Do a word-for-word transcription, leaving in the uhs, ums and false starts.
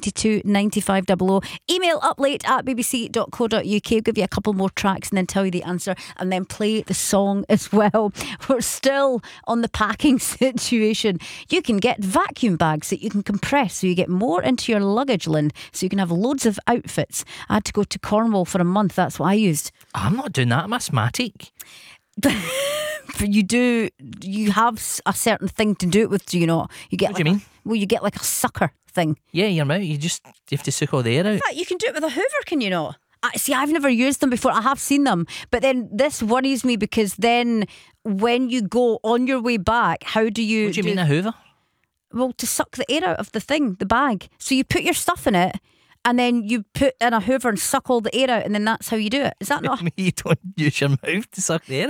two nine five zero zero. Email uplate at b b c dot co dot u k. I'll give you a couple more tracks and then tell you the answer and then play the song as well. We're still on the packing situation. You can get vacuum bags that you can compress so you get more into your luggage, Lynn, so you can have loads of outfits. I had to go to Cornwall for a month. That's what I used. I'm not doing that. I'm asthmatic. But you do, you have a certain thing to do it with, do you not? You get What like do you a- mean? well, you get like a sucker thing. Yeah, you're right. You just you have to suck all the air out. In fact, you can do it with a Hoover, can you not? I, see, I've never used them before. I have seen them, but then this worries me because then when you go on your way back, how do you? What do you mean a Hoover? Well, to suck the air out of the thing, the bag. So you put your stuff in it, and then you put in a Hoover and suck all the air out, and then that's how you do it. Is that not? You don't use your mouth to suck the air